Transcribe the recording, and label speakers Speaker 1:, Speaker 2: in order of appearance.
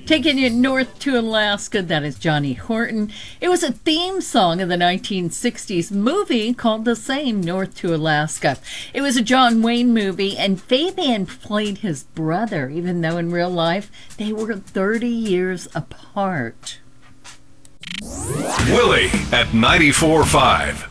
Speaker 1: Taking you north to Alaska, that is Johnny Horton. It was a theme song of the 1960s movie called the same, North to Alaska. It was a John Wayne movie, and Fabian played his brother, even though in real life they were 30 years apart.
Speaker 2: Willie at 94.5.